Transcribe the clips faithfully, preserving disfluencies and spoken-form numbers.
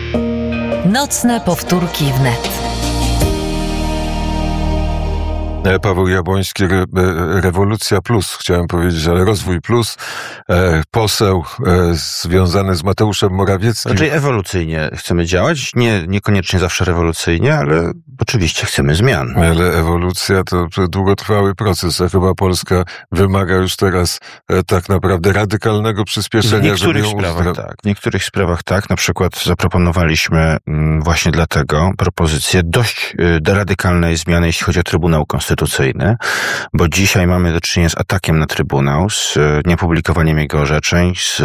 Nocne powtórki wnet. Paweł Jabłoński, re, Rewolucja Plus, chciałem powiedzieć, ale Rozwój Plus, e, poseł e, związany z Mateuszem Morawieckim. Znaczy ewolucyjnie chcemy działać, nie, niekoniecznie zawsze rewolucyjnie, ale oczywiście chcemy zmian. Ale ewolucja to, to długotrwały proces, a chyba Polska wymaga już teraz e, tak naprawdę radykalnego przyspieszenia. W niektórych żeby ją sprawach uzdra... tak, w niektórych sprawach tak. Na przykład zaproponowaliśmy mm, właśnie dlatego propozycję dość y, radykalnej zmiany, jeśli chodzi o Trybunał Konstytucyjny. Konstytucyjny, bo dzisiaj mamy do czynienia z atakiem na Trybunał, z niepublikowaniem jego orzeczeń, z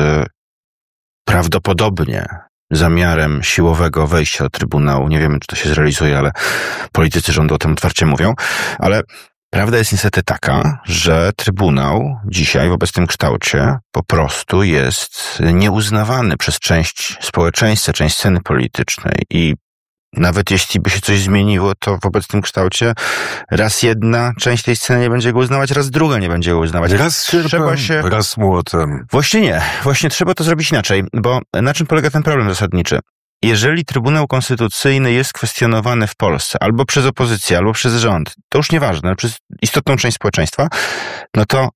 prawdopodobnie zamiarem siłowego wejścia do Trybunału. Nie wiemy, czy to się zrealizuje, ale politycy rządu o tym otwarcie mówią. Ale prawda jest niestety taka, że Trybunał dzisiaj w obecnym kształcie po prostu jest nieuznawany przez część społeczeństwa, część sceny politycznej i nawet jeśli by się coś zmieniło, to w obecnym kształcie raz jedna część tej sceny nie będzie go uznawać, raz druga nie będzie go uznawać. Raz trzeba się... raz młotem. Właśnie nie. Właśnie trzeba to zrobić inaczej, bo na czym polega ten problem zasadniczy? Jeżeli Trybunał Konstytucyjny jest kwestionowany w Polsce albo przez opozycję, albo przez rząd, to już nieważne, przez istotną część społeczeństwa, no to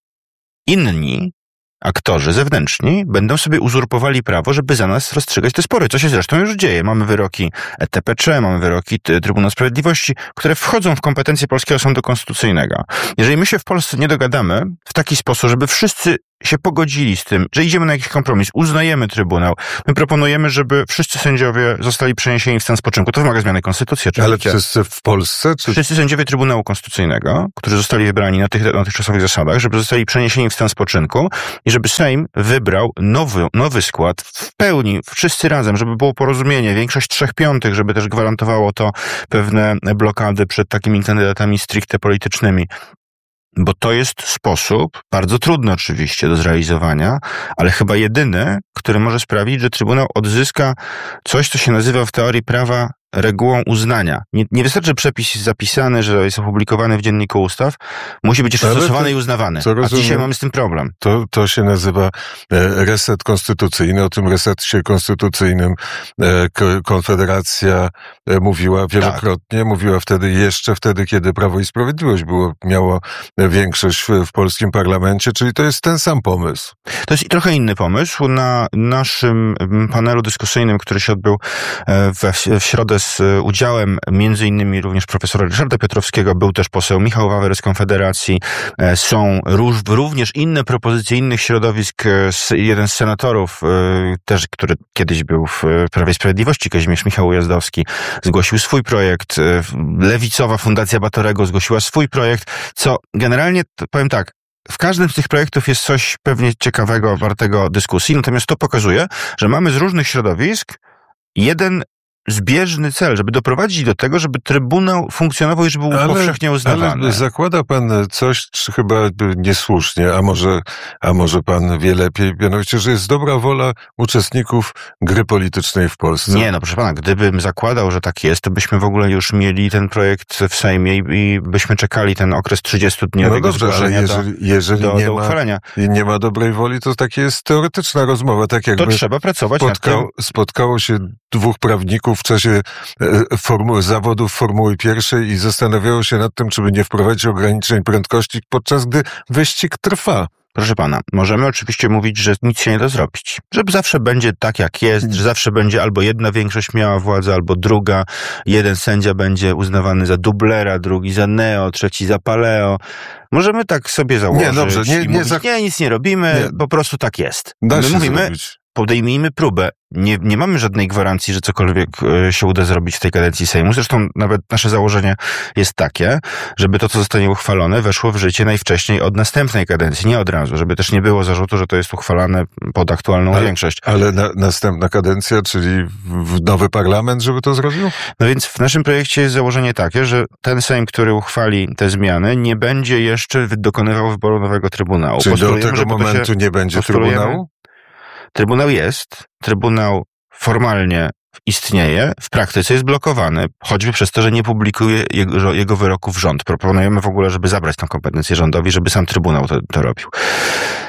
inni aktorzy zewnętrzni będą sobie uzurpowali prawo, żeby za nas rozstrzygać te spory, co się zresztą już dzieje. Mamy wyroki E T P C, mamy wyroki Trybunału Sprawiedliwości, które wchodzą w kompetencje Polskiego Sądu Konstytucyjnego. Jeżeli my się w Polsce nie dogadamy w taki sposób, żeby wszyscy się pogodzili z tym, że idziemy na jakiś kompromis, uznajemy Trybunał, my proponujemy, żeby wszyscy sędziowie zostali przeniesieni w stan spoczynku. To wymaga zmiany konstytucji. Ale wszyscy w Polsce? Czy... Wszyscy sędziowie Trybunału Konstytucyjnego, którzy zostali wybrani na tych na dotychczasowych zasadach, żeby zostali przeniesieni w stan spoczynku i żeby Sejm wybrał nowy, nowy skład w pełni, wszyscy razem, żeby było porozumienie, większość trzech piątych, żeby też gwarantowało to pewne blokady przed takimi kandydatami stricte politycznymi. Bo to jest sposób, bardzo trudny oczywiście do zrealizowania, ale chyba jedyny, który może sprawić, że Trybunał odzyska coś, co się nazywa w teorii prawa regułą uznania. Nie, nie wystarczy, że przepis jest zapisany, że jest opublikowany w Dzienniku Ustaw, musi być jeszcze ale stosowany to, i uznawany. A rozumiem, dzisiaj mamy z tym problem. To, to się nazywa reset konstytucyjny. O tym resecie konstytucyjnym Konfederacja mówiła wielokrotnie. Tak. Mówiła wtedy, jeszcze wtedy, kiedy Prawo i Sprawiedliwość było, miało większość w, w polskim parlamencie, czyli to jest ten sam pomysł. To jest trochę inny pomysł. Na naszym panelu dyskusyjnym, który się odbył w, w środę z udziałem między innymi również profesora Ryszarda Piotrowskiego, był też poseł Michał Wawer z Konfederacji. Są róż, również inne propozycje innych środowisk. Jeden z senatorów, też, który kiedyś był w Prawie i Sprawiedliwości, Kazimierz Michał Ujazdowski, zgłosił swój projekt. Lewicowa Fundacja Batorego zgłosiła swój projekt, co generalnie, powiem tak, w każdym z tych projektów jest coś pewnie ciekawego, wartego dyskusji, natomiast to pokazuje, że mamy z różnych środowisk jeden zbieżny cel, żeby doprowadzić do tego, żeby Trybunał funkcjonował i żeby był ale, powszechnie uznawany. Ale zakłada pan coś, czy chyba niesłusznie, a może, a może pan wie lepiej, mianowicie, że jest dobra wola uczestników gry politycznej w Polsce. Nie, no proszę pana, gdybym zakładał, że tak jest, to byśmy w ogóle już mieli ten projekt w Sejmie i, i byśmy czekali ten okres trzydziestodniowy no dobrze, ale jeżeli, do, jeżeli do, nie, do ma, nie ma dobrej woli, to takie jest teoretyczna rozmowa. Tak jakby to trzeba pracować spotkał, nad tym. Spotkało się dwóch prawników w czasie formuły, zawodów Formuły Pierwszej i zastanawiało się nad tym, czy by nie wprowadzić ograniczeń prędkości, podczas gdy wyścig trwa. Proszę pana, możemy oczywiście mówić, że nic się nie da zrobić. Że zawsze będzie tak, jak jest, że zawsze będzie albo jedna większość miała władzę, albo druga. Jeden sędzia będzie uznawany za dublera, drugi za neo, trzeci za paleo. Możemy tak sobie założyć. Nie, dobrze, nie, nie, mówić, za... nie nic nie robimy, nie. Po prostu tak jest. Da My się mówimy, zrobić. Podejmijmy próbę. Nie, nie mamy żadnej gwarancji, że cokolwiek się uda zrobić w tej kadencji Sejmu. Zresztą nawet nasze założenie jest takie, żeby to, co zostanie uchwalone, weszło w życie najwcześniej od następnej kadencji, nie od razu. Żeby też nie było zarzutu, że to jest uchwalane pod aktualną ale, większość. Ale na, następna kadencja, czyli w nowy parlament, żeby to zrobił? No więc w naszym projekcie jest założenie takie, że ten Sejm, który uchwali te zmiany, nie będzie jeszcze dokonywał wyboru nowego Trybunału. Czyli do tego momentu nie będzie Trybunału? Trybunał jest, Trybunał formalnie istnieje, w praktyce jest blokowany, choćby przez to, że nie publikuje jego, jego wyroków rząd. Proponujemy w ogóle, żeby zabrać tę kompetencję rządowi, żeby sam Trybunał to, to robił.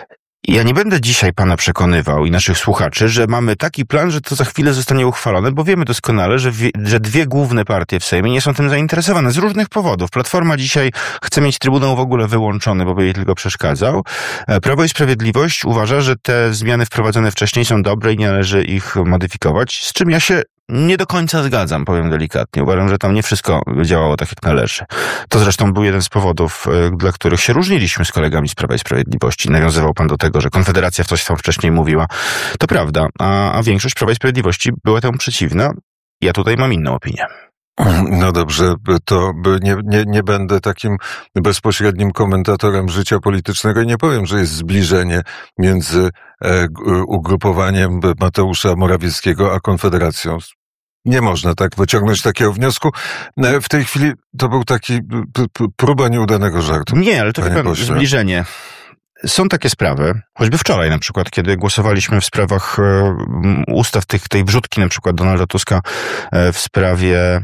Ja nie będę dzisiaj pana przekonywał i naszych słuchaczy, że mamy taki plan, że to za chwilę zostanie uchwalone, bo wiemy doskonale, że, wie, że dwie główne partie w Sejmie nie są tym zainteresowane z różnych powodów. Platforma dzisiaj chce mieć Trybunał w ogóle wyłączony, bo by jej tylko przeszkadzał. Prawo i Sprawiedliwość uważa, że te zmiany wprowadzone wcześniej są dobre i nie należy ich modyfikować, z czym ja się nie do końca zgadzam, powiem delikatnie. Uważam, że tam nie wszystko działało tak, jak należy. To zresztą był jeden z powodów, dla których się różniliśmy z kolegami z Prawa i Sprawiedliwości. Nawiązywał pan do tego, że Konfederacja w coś tam wcześniej mówiła. To prawda, a, a większość Prawa i Sprawiedliwości była temu przeciwna. Ja tutaj mam inną opinię. No dobrze, to nie, nie, nie będę takim bezpośrednim komentatorem życia politycznego i nie powiem, że jest zbliżenie między e, ugrupowaniem Mateusza Morawieckiego a Konfederacją. Nie można tak wyciągnąć takiego wniosku. W tej chwili to był taki p- p- próba nieudanego żartu. Nie, ale to chyba zbliżenie. Są takie sprawy, choćby wczoraj na przykład, kiedy głosowaliśmy w sprawach e, ustaw tych, tej wrzutki na przykład Donalda Tuska e, w sprawie e,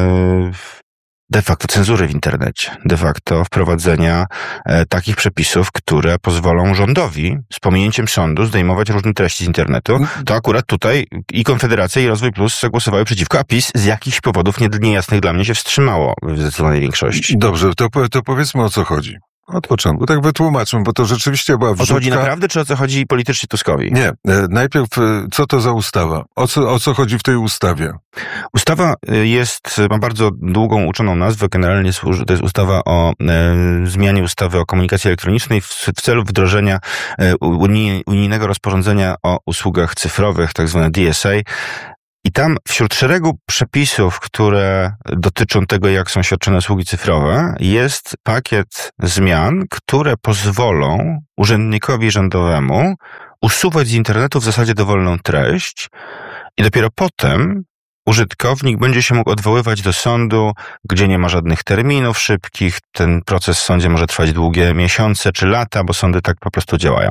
de facto cenzury w internecie, de facto wprowadzenia e, takich przepisów, które pozwolą rządowi z pominięciem sądu zdejmować różne treści z internetu, to akurat tutaj i Konfederacja i Rozwój Plus zagłosowały przeciwko, a PiS z jakichś powodów niejasnych dla mnie się wstrzymało w zdecydowanej większości. Dobrze, to, to powiedzmy, o co chodzi. Od początku. Tak wytłumaczmy, bo to rzeczywiście była wrzutka. O co chodzi naprawdę, czy o co chodzi politycznie Tuskowi? Nie. Najpierw, co to za ustawa? O co, o co chodzi w tej ustawie? Ustawa jest, ma bardzo długą, uczoną nazwę. Generalnie służy, to jest ustawa o e, zmianie ustawy o komunikacji elektronicznej w, w celu wdrożenia e, unij, unijnego rozporządzenia o usługach cyfrowych, tak zwane D S A. I tam wśród szeregu przepisów, które dotyczą tego, jak są świadczone usługi cyfrowe, jest pakiet zmian, które pozwolą urzędnikowi rządowemu usuwać z internetu w zasadzie dowolną treść i dopiero potem użytkownik będzie się mógł odwoływać do sądu, gdzie nie ma żadnych terminów szybkich. Ten proces w sądzie może trwać długie miesiące czy lata, bo sądy tak po prostu działają.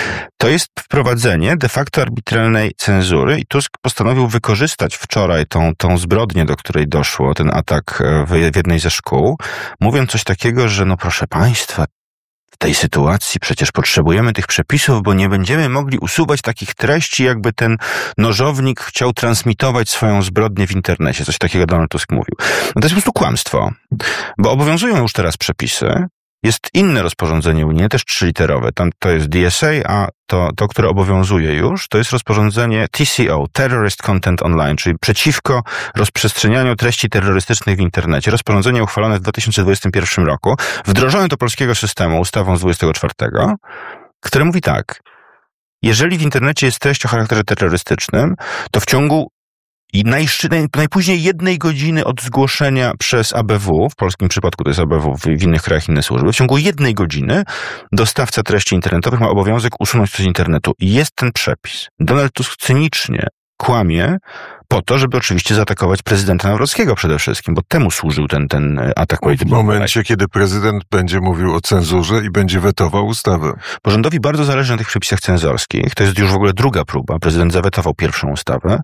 To jest wprowadzenie de facto arbitralnej cenzury i Tusk postanowił wykorzystać wczoraj tą, tą zbrodnię, do której doszło, ten atak w, w jednej ze szkół, mówiąc coś takiego, że no proszę państwa, w tej sytuacji przecież potrzebujemy tych przepisów, bo nie będziemy mogli usuwać takich treści, jakby ten nożownik chciał transmitować swoją zbrodnię w internecie. Coś takiego Donald Tusk mówił. No to jest po prostu kłamstwo, bo obowiązują już teraz przepisy. Jest inne rozporządzenie unijne, też trzyliterowe. Tam to jest D S A, a to, to, które obowiązuje już, to jest rozporządzenie T C O, Terrorist Content Online, czyli przeciwko rozprzestrzenianiu treści terrorystycznych w internecie. Rozporządzenie uchwalone w dwa tysiące dwudziestym pierwszym roku, wdrożone do polskiego systemu ustawą z dwudziestego czwartego, które mówi tak: jeżeli w internecie jest treść o charakterze terrorystycznym, to w ciągu I najszy, naj, najpóźniej jednej godziny od zgłoszenia przez A B W, w polskim przypadku to jest A B W, w, w innych krajach inne służby, w ciągu jednej godziny dostawca treści internetowych ma obowiązek usunąć to z internetu. I jest ten przepis. Donald Tusk cynicznie kłamie po to, żeby oczywiście zaatakować prezydenta Nawrockiego przede wszystkim, bo temu służył ten, ten atak polityczny. W momencie, kiedy prezydent będzie mówił o cenzurze i będzie wetował ustawę. Bo rządowi bardzo zależy na tych przepisach cenzorskich. To jest już w ogóle druga próba. Prezydent zawetował pierwszą ustawę.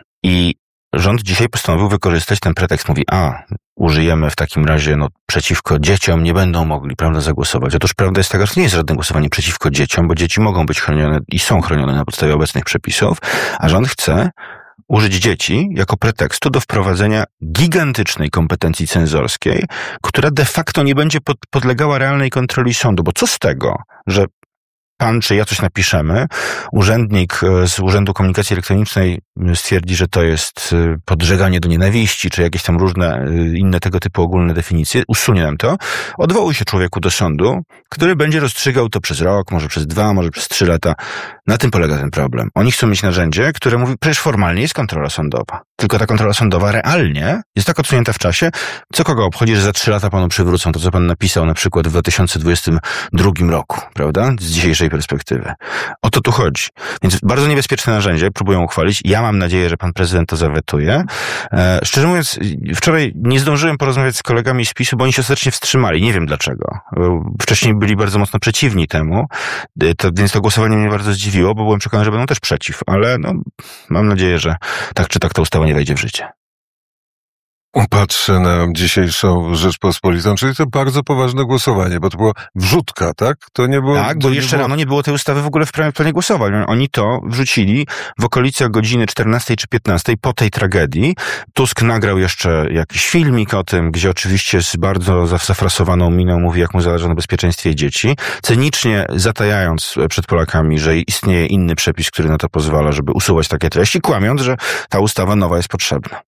I rząd dzisiaj postanowił wykorzystać ten pretekst. Mówi, a użyjemy w takim razie no, przeciwko dzieciom, nie będą mogli, prawda, zagłosować. Otóż prawda jest taka, że to nie jest żadne głosowanie przeciwko dzieciom, bo dzieci mogą być chronione i są chronione na podstawie obecnych przepisów, a rząd chce użyć dzieci jako pretekstu do wprowadzenia gigantycznej kompetencji cenzorskiej, która de facto nie będzie pod, podlegała realnej kontroli sądu. Bo co z tego, że pan czy ja coś napiszemy, urzędnik z Urzędu Komunikacji Elektronicznej stwierdzi, że to jest podżeganie do nienawiści, czy jakieś tam różne inne tego typu ogólne definicje, usunie nam to, odwołuj się człowieku do sądu, który będzie rozstrzygał to przez rok, może przez dwa, może przez trzy lata. Na tym polega ten problem. Oni chcą mieć narzędzie, które mówi, przecież formalnie jest kontrola sądowa. Tylko ta kontrola sądowa realnie jest tak odsunięta w czasie, co kogo obchodzi, że za trzy lata panu przywrócą to, co pan napisał na przykład w dwa tysiące dwudziestym drugim roku, prawda? Z dzisiejszej perspektywy. O to tu chodzi. Więc bardzo niebezpieczne narzędzie próbują uchwalić. Ja mam nadzieję, że pan prezydent to zawetuje. E, szczerze mówiąc, wczoraj nie zdążyłem porozmawiać z kolegami z PiSu, bo oni się serdecznie wstrzymali. Nie wiem dlaczego. Wcześniej byli bardzo mocno przeciwni temu, to, więc to głosowanie mnie bardzo zdziwiło, bo byłem przekonany, że będą też przeciw. Ale no, mam nadzieję, że tak czy tak ta ustawa nie wejdzie w życie. Patrzę na dzisiejszą Rzeczpospolitą, czyli to bardzo poważne głosowanie, bo to była wrzutka, tak? To nie było... Tak, bo nie jeszcze było... rano nie było tej ustawy w ogóle w planie głosowań. Oni to wrzucili w okolicy godziny czternastej czy piętnastej po tej tragedii. Tusk nagrał jeszcze jakiś filmik o tym, gdzie oczywiście z bardzo zafrasowaną miną mówi, jak mu zależy na bezpieczeństwie dzieci, cynicznie zatajając przed Polakami, że istnieje inny przepis, który na to pozwala, żeby usuwać takie treści, kłamiąc, że ta ustawa nowa jest potrzebna.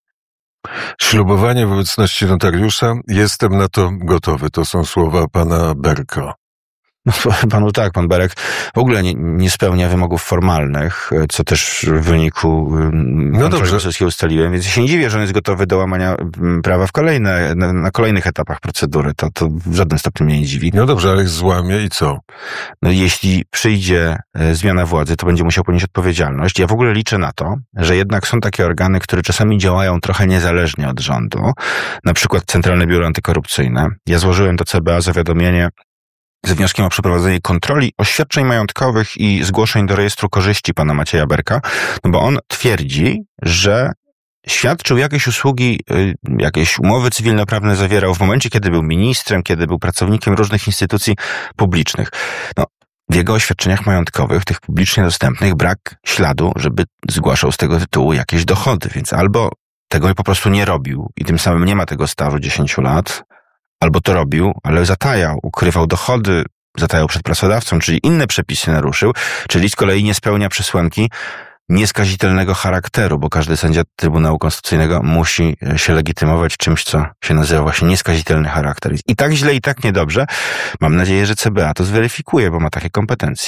Ślubowanie w obecności notariusza. Jestem na to gotowy. To są słowa pana Berka. No, panu tak, pan Berek w ogóle nie, nie spełnia wymogów formalnych, co też w wyniku no kontroli ustaliłem, więc się nie dziwię, że on jest gotowy do łamania prawa w kolejne, na, na kolejnych etapach procedury. To, to w żadnym stopniu mnie nie dziwi. No dobrze, ale złamie i co? No, jeśli przyjdzie zmiana władzy, to będzie musiał ponieść odpowiedzialność. Ja w ogóle liczę na to, że jednak są takie organy, które czasami działają trochę niezależnie od rządu, na przykład Centralne Biuro Antykorupcyjne. Ja złożyłem do C B A zawiadomienie z wnioskiem o przeprowadzenie kontroli oświadczeń majątkowych i zgłoszeń do rejestru korzyści pana Macieja Berka, no bo on twierdzi, że świadczył jakieś usługi, jakieś umowy cywilnoprawne zawierał w momencie, kiedy był ministrem, kiedy był pracownikiem różnych instytucji publicznych. No, w jego oświadczeniach majątkowych, tych publicznie dostępnych, brak śladu, żeby zgłaszał z tego tytułu jakieś dochody, więc albo tego po prostu nie robił i tym samym nie ma tego stażu dziesięciu lat, albo to robił, ale zatajał, ukrywał dochody, zatajał przed pracodawcą, czyli inne przepisy naruszył, czyli z kolei nie spełnia przesłanki nieskazitelnego charakteru, bo każdy sędzia Trybunału Konstytucyjnego musi się legitymować czymś, co się nazywa właśnie nieskazitelny charakter. I tak źle, i tak niedobrze. Mam nadzieję, że C B A to zweryfikuje, bo ma takie kompetencje.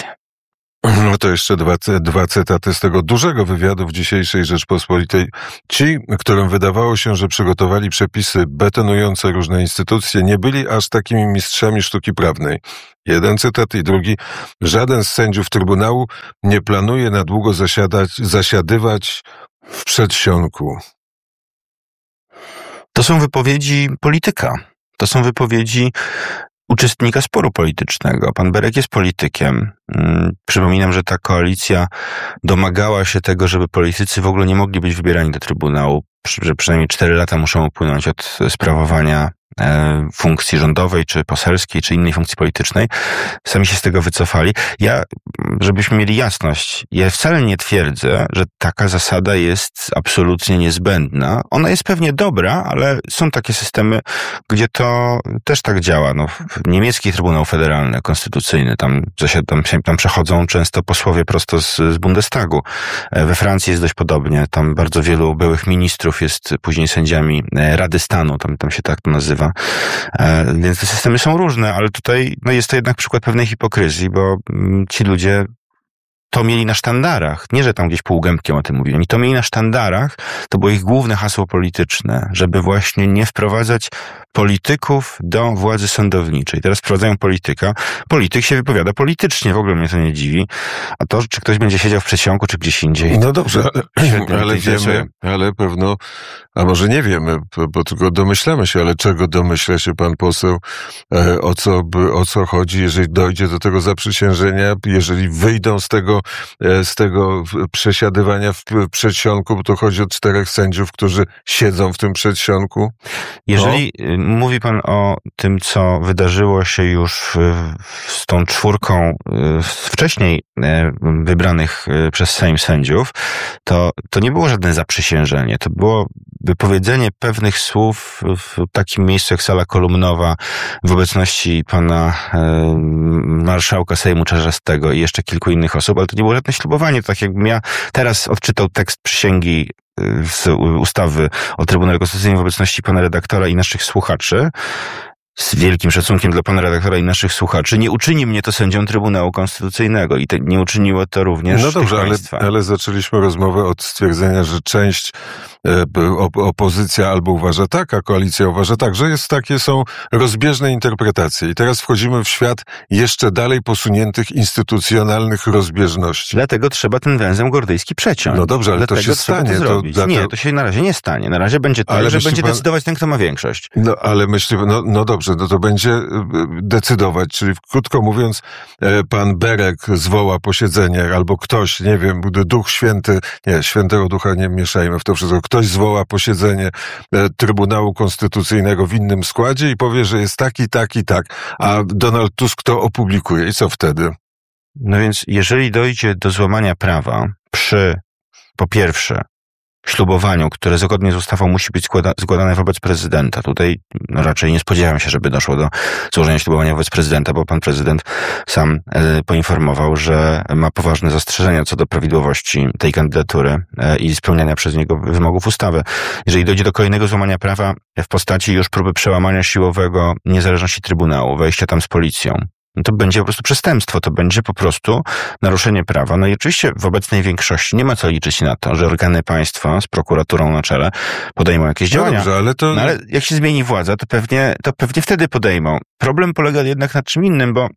No to jeszcze dwa, dwa cytaty z tego dużego wywiadu w dzisiejszej Rzeczpospolitej. Ci, którym wydawało się, że przygotowali przepisy betonujące różne instytucje, nie byli aż takimi mistrzami sztuki prawnej. Jeden cytat i drugi. Żaden z sędziów Trybunału nie planuje na długo zasiadać, zasiadywać w przedsionku. To są wypowiedzi polityka. To są wypowiedzi uczestnika sporu politycznego. Pan Berek jest politykiem. Przypominam, że ta koalicja domagała się tego, żeby politycy w ogóle nie mogli być wybierani do Trybunału, że przynajmniej cztery lata muszą upłynąć od sprawowania funkcji rządowej, czy poselskiej, czy innej funkcji politycznej. Sami się z tego wycofali. Ja, żebyśmy mieli jasność, ja wcale nie twierdzę, że taka zasada jest absolutnie niezbędna. Ona jest pewnie dobra, ale są takie systemy, gdzie to też tak działa. No, niemiecki Trybunał Federalny, Konstytucyjny, tam, tam, tam przechodzą często posłowie prosto z, z Bundestagu. We Francji jest dość podobnie. Tam bardzo wielu byłych ministrów jest później sędziami Rady Stanu, tam, tam się tak to nazywa. Więc te systemy są różne, ale tutaj no jest to jednak przykład pewnej hipokryzji, bo ci ludzie to mieli na sztandarach. Nie, że tam gdzieś półgębkiem o tym mówili. Oni to mieli na sztandarach. To było ich główne hasło polityczne, żeby właśnie nie wprowadzać polityków do władzy sądowniczej. Teraz wprowadzają polityka. Polityk się wypowiada politycznie. W ogóle mnie to nie dziwi. A to, czy ktoś będzie siedział w przedsionku, czy gdzieś indziej. No dobrze, ale, ale wiemy, ale pewno, a może nie wiemy, bo tylko domyślamy się, ale czego domyśla się pan poseł, o co, o co chodzi, jeżeli dojdzie do tego zaprzysiężenia, jeżeli wyjdą z tego z tego przesiadywania w przedsionku, bo to chodzi o czterech sędziów, którzy siedzą w tym przedsionku. Jeżeli no. mówi pan o tym, co wydarzyło się już z tą czwórką wcześniej wybranych przez Sejm sędziów, to, to nie było żadne zaprzysiężenie. To było wypowiedzenie pewnych słów w takim miejscu jak sala kolumnowa w obecności pana e, marszałka Sejmu Czarzastego i jeszcze kilku innych osób, ale to nie było żadne ślubowanie. To tak jakbym ja teraz odczytał tekst przysięgi z ustawy o Trybunale Konstytucyjnym w obecności pana redaktora i naszych słuchaczy. Z wielkim szacunkiem dla pana redaktora i naszych słuchaczy, nie uczyni mnie to sędzią Trybunału Konstytucyjnego i te, nie uczyniło to również No dobrze, ale, państwa. ale zaczęliśmy rozmowę od stwierdzenia, że część e, op, opozycja albo uważa tak, a koalicja uważa tak, że jest takie, są rozbieżne interpretacje. I teraz wchodzimy w świat jeszcze dalej posuniętych instytucjonalnych rozbieżności. Dlatego trzeba ten węzeł gordyjski przeciąć. No dobrze, ale Dlatego to się stanie. To to, to, nie, to się na razie nie stanie. Na razie będzie tak, że będzie pan... decydować ten, kto ma większość. No ale myślę, no, no dobrze, no to będzie decydować, czyli krótko mówiąc, pan Berek zwoła posiedzenie, albo ktoś, nie wiem, Duch Święty, nie, Świętego Ducha nie mieszajmy w to wszystko, ktoś ktoś zwoła posiedzenie Trybunału Konstytucyjnego w innym składzie i powie, że jest taki, taki, tak, a Donald Tusk to opublikuje i co wtedy? No więc jeżeli dojdzie do złamania prawa przy, po pierwsze, ślubowaniu, które zgodnie z ustawą musi być składa, składane wobec prezydenta. Tutaj no, raczej nie spodziewam się, żeby doszło do złożenia ślubowania wobec prezydenta, bo pan prezydent sam e, poinformował, że ma poważne zastrzeżenia co do prawidłowości tej kandydatury e, i spełniania przez niego wymogów ustawy. Jeżeli dojdzie do kolejnego złamania prawa w postaci już próby przełamania siłowego niezależności Trybunału, wejścia tam z policją, to będzie po prostu przestępstwo, to będzie po prostu naruszenie prawa. No i oczywiście w obecnej większości nie ma co liczyć na to, że organy państwa z prokuraturą na czele podejmą jakieś działania. Dobrze, ale to... No ale jak się zmieni władza, to pewnie, to pewnie wtedy podejmą. Problem polega jednak na czym innym, bo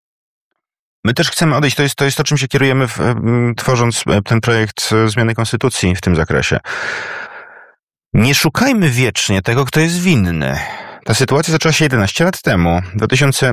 my też chcemy odejść, to jest to, jest to czym się kierujemy, w, tworząc ten projekt zmiany konstytucji w tym zakresie. Nie szukajmy wiecznie tego, kto jest winny. Ta sytuacja zaczęła się jedenaście lat temu. W dwa tysiące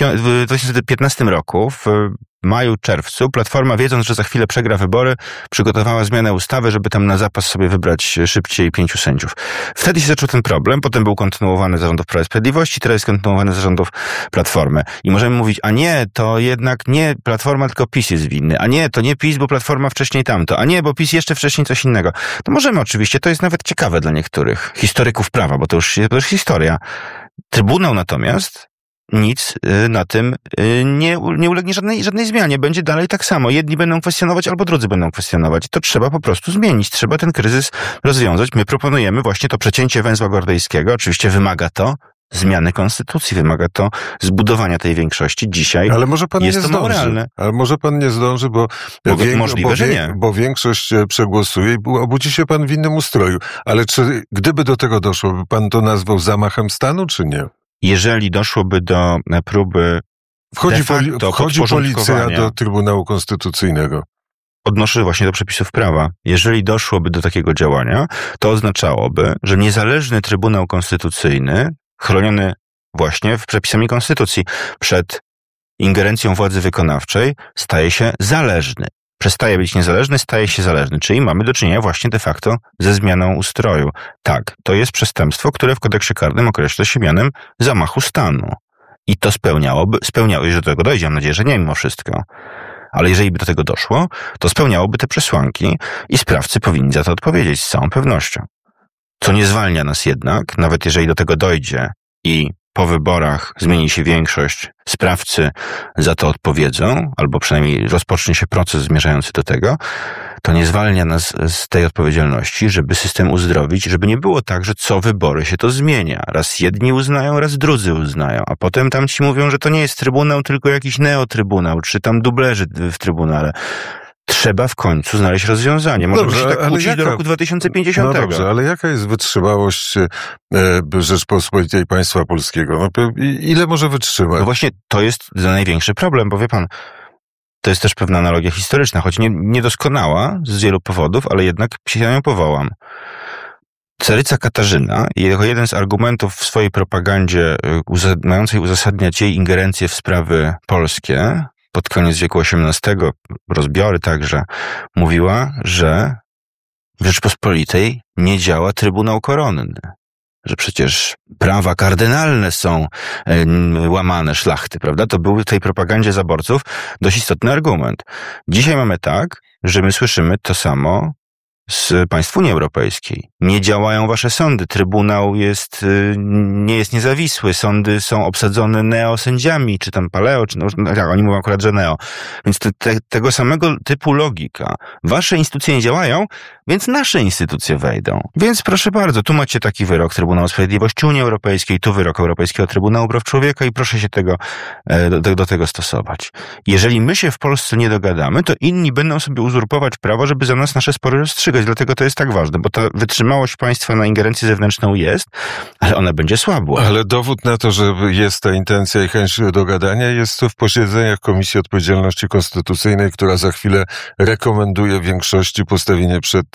piętnastym roku, w maju, czerwcu, Platforma, wiedząc, że za chwilę przegra wybory, przygotowała zmianę ustawy, żeby tam na zapas sobie wybrać szybciej pięciu sędziów. Wtedy się zaczął ten problem, potem był kontynuowany za rządów Prawa i Sprawiedliwości, teraz jest kontynuowany za rządów Platformy. I możemy mówić, a nie, to jednak nie Platforma, tylko PiS jest winny, a nie, to nie PiS, bo Platforma wcześniej tamto, a nie, bo PiS jeszcze wcześniej coś innego. To możemy oczywiście, to jest nawet ciekawe dla niektórych historyków prawa, bo to już, to już historia. Trybunał natomiast nic na tym nie, nie ulegnie żadnej, żadnej zmianie. Będzie dalej tak samo. Jedni będą kwestionować, albo drudzy będą kwestionować. To trzeba po prostu zmienić. Trzeba ten kryzys rozwiązać. My proponujemy właśnie to przecięcie węzła gordyjskiego. Oczywiście wymaga to zmiany konstytucji, wymaga to zbudowania tej większości. Dzisiaj ale może pan jest nie to zdąży. moralne. Ale może pan nie zdąży, bo, bo wiek, możliwe, bo, że nie. bo większość przegłosuje i obudzi się pan w innym ustroju. Ale czy gdyby do tego doszło, by pan to nazwał zamachem stanu, czy nie? Jeżeli doszłoby do próby Wchodzi, de facto poli- wchodzi policja do Trybunału Konstytucyjnego. Odnoszę właśnie do przepisów prawa. Jeżeli doszłoby do takiego działania, to oznaczałoby, że niezależny Trybunał Konstytucyjny, chroniony właśnie w przepisami Konstytucji przed ingerencją władzy wykonawczej, staje się zależny. Przestaje być niezależny, staje się zależny. Czyli mamy do czynienia właśnie de facto ze zmianą ustroju. Tak, to jest przestępstwo, które w kodeksie karnym określa się mianem zamachu stanu. I to spełniałoby, spełniało, jeżeli do tego dojdzie, mam nadzieję, że nie mimo wszystko. Ale jeżeli by do tego doszło, to spełniałoby te przesłanki i sprawcy powinni za to odpowiedzieć z całą pewnością. Co nie zwalnia nas jednak, nawet jeżeli do tego dojdzie i po wyborach zmieni się większość, sprawcy za to odpowiedzą, albo przynajmniej rozpocznie się proces zmierzający do tego, to nie zwalnia nas z tej odpowiedzialności, żeby system uzdrowić, żeby nie było tak, że co wybory się to zmienia. Raz jedni uznają, raz drudzy uznają, a potem tam ci mówią, że to nie jest trybunał, tylko jakiś neotrybunał, czy tam dublerzy w trybunale. Trzeba w końcu znaleźć rozwiązanie. Możemy dobrze, się tak kłócić jaka, do roku dwa tysiące pięćdziesiątego. No dobrze, ale jaka jest wytrzymałość e, Rzeczpospolitej państwa polskiego? No, ile może wytrzymać? No właśnie to jest największy problem, bo wie pan, to jest też pewna analogia historyczna, choć nie, niedoskonała z wielu powodów, ale jednak się na nią powołam. Caryca Katarzyna, jako jeden z argumentów w swojej propagandzie mającej uzasadniać jej ingerencję w sprawy polskie, pod koniec wieku osiemnastego, rozbiory także, mówiła, że w Rzeczpospolitej nie działa Trybunał Koronny. Że przecież prawa kardynalne są łamane, szlachty, prawda? To był w tej propagandzie zaborców dość istotny argument. Dzisiaj mamy tak, że my słyszymy to samo z państw Unii Europejskiej. Nie działają wasze sądy. Trybunał jest, nie jest niezawisły. Sądy są obsadzone neosędziami, czy tam paleo, czy no, tak, oni mówią akurat, że neo. Więc te, te, tego samego typu logika. Wasze instytucje nie działają, więc nasze instytucje wejdą. Więc proszę bardzo, tu macie taki wyrok Trybunału Sprawiedliwości Unii Europejskiej, tu wyrok Europejskiego Trybunału Praw Człowieka i proszę się tego, do, do tego stosować. Jeżeli my się w Polsce nie dogadamy, to inni będą sobie uzurpować prawo, żeby za nas nasze spory rozstrzygać. Dlatego to jest tak ważne, bo ta wytrzymałość państwa na ingerencję zewnętrzną jest, ale ona będzie słabła. Ale dowód na to, że jest ta intencja i chęć dogadania, jest to w posiedzeniach Komisji Odpowiedzialności Konstytucyjnej, która za chwilę rekomenduje większości postawienie przed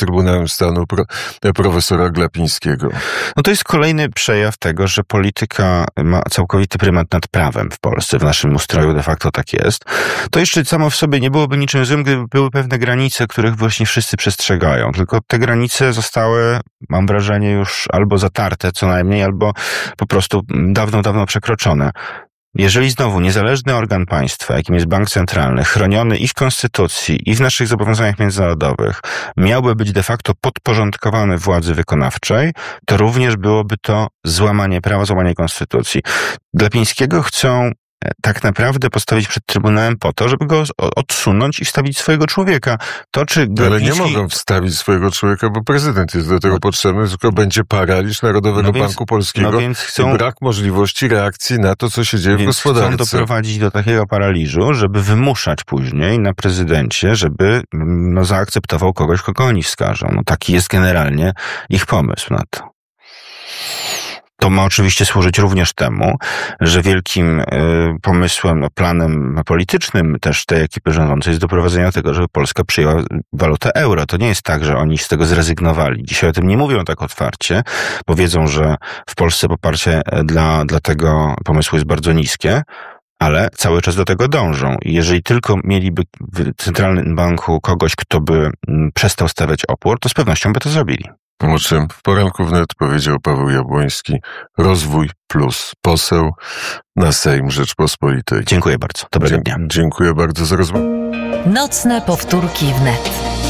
Trybunałem Stanu pro, profesora Glapińskiego. No to jest kolejny przejaw tego, że polityka ma całkowity prymat nad prawem w Polsce. W naszym ustroju de facto tak jest. To jeszcze samo w sobie nie byłoby niczym złym, gdyby były pewne granice, których właśnie wszyscy przestrzegają. Tylko te granice zostały, mam wrażenie, już albo zatarte co najmniej, albo po prostu dawno, dawno przekroczone. Jeżeli znowu niezależny organ państwa, jakim jest Bank Centralny, chroniony i w Konstytucji, i w naszych zobowiązaniach międzynarodowych, miałby być de facto podporządkowany władzy wykonawczej, to również byłoby to złamanie prawa, złamanie Konstytucji. Glapińskiego chcą tak naprawdę postawić przed Trybunałem po to, żeby go odsunąć i wstawić swojego człowieka. To, czy Glapiński... Ale nie mogą wstawić swojego człowieka, bo prezydent jest do tego no, potrzebny, tylko będzie paraliż Narodowego no więc, Banku Polskiego no więc chcą, i brak możliwości reakcji na to, co się dzieje więc w gospodarce. Chcą doprowadzić do takiego paraliżu, żeby wymuszać później na prezydencie, żeby no, zaakceptował kogoś, kogo oni wskażą. No, taki jest generalnie ich pomysł na to. To ma oczywiście służyć również temu, że wielkim y, pomysłem, no, planem politycznym też tej ekipy rządzącej jest doprowadzenie do tego, żeby Polska przyjęła walutę euro. To nie jest tak, że oni z tego zrezygnowali. Dzisiaj o tym nie mówią tak otwarcie, bo wiedzą, że w Polsce poparcie dla, dla tego pomysłu jest bardzo niskie, ale cały czas do tego dążą. I jeżeli tylko mieliby w Centralnym Banku kogoś, kto by przestał stawiać opór, to z pewnością by to zrobili. O czym w poranku wnet powiedział Paweł Jabłoński, rozwój plus poseł na Sejm Rzeczpospolitej. Dziękuję bardzo. Dobrego dnia. Dziękuję bardzo za rozmowę. Nocne powtórki wnet.